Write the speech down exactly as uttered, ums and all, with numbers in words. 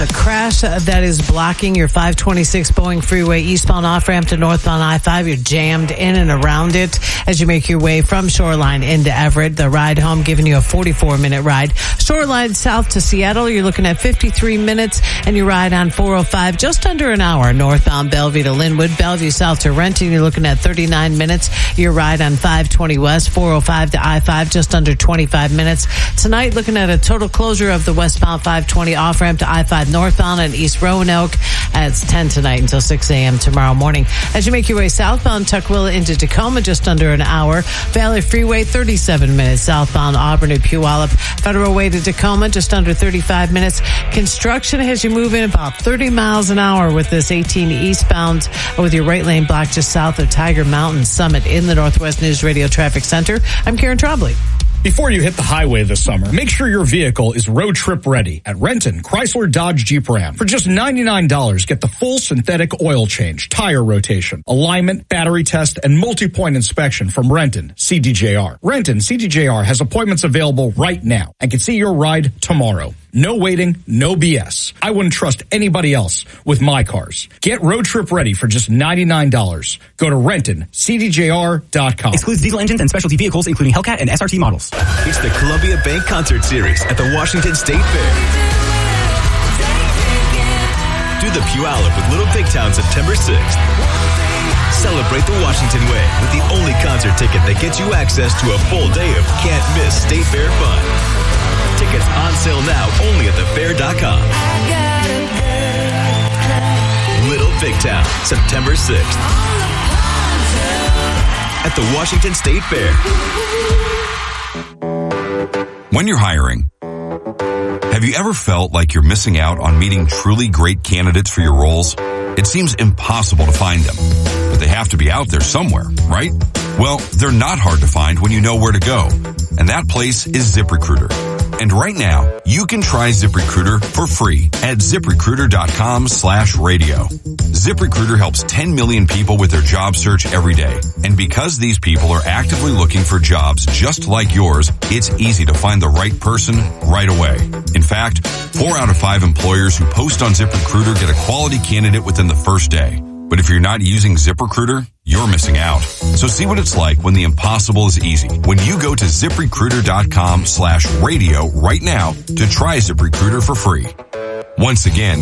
A crash that is blocking your five twenty-six Boeing Freeway eastbound off-ramp to northbound I five. You're jammed in and around it as you make your way from Shoreline into Everett. The ride home giving you a forty-four minute ride. Shoreline south to Seattle, you're looking at fifty-three minutes, and you ride on four oh five just under an hour. Northbound Bellevue to Linwood, Bellevue south to Renton, you're looking at thirty-nine minutes. Your ride on five twenty west, four oh five to I five, just under twenty-five minutes. Tonight, looking at a total closure of the westbound five twenty off-ramp to I five northbound and East Roanoke. It's ten tonight until six a.m. tomorrow morning. As you make your way southbound Tukwila into Tacoma, just under an hour. Valley Freeway, thirty-seven minutes. Southbound Auburn to Puyallup. Federal Way to Tacoma, just under thirty-five minutes. Construction has you moving about thirty miles an hour with this eighteen eastbound with your right lane blocked just south of Tiger Mountain Summit in the Northwest News Radio Traffic Center. I'm Karen Trombley. Before you hit the highway this summer, make sure your vehicle is road trip ready at Renton Chrysler Dodge Jeep Ram. For just ninety-nine dollars, get the full synthetic oil change, tire rotation, alignment, battery test, and multi-point inspection from Renton C D J R. Renton C D J R has appointments available right now and can see your ride tomorrow. No waiting, no B S. I wouldn't trust anybody else with my cars. Get road trip ready for just ninety-nine dollars. Go to Renton C D J R dot com. Excludes diesel engines and specialty vehicles, including Hellcat and S R T models. It's the Columbia Bank Concert Series at the Washington State Fair. Do the Puyallup with Little Big Town September sixth. Celebrate the Washington way with the only concert ticket that gets you access to a full day of can't-miss State Fair fun. Tickets on sale now only at the fair dot com. Little Big Town, September sixth. At the Washington State Fair. When you're hiring, have you ever felt like you're missing out on meeting truly great candidates for your roles? It seems impossible to find them, but they have to be out there somewhere, right? Well, they're not hard to find when you know where to go, and that place is ZipRecruiter. And right now, you can try ZipRecruiter for free at ZipRecruiter.com slash radio. ZipRecruiter helps ten million people with their job search every day. And because these people are actively looking for jobs just like yours, it's easy to find the right person right away. In fact, four out of five employers who post on ZipRecruiter get a quality candidate within the first day. But if you're not using ZipRecruiter, you're missing out. So see what it's like when the impossible is easy. When you go to ZipRecruiter.com slash radio right now to try ZipRecruiter for free. Once again,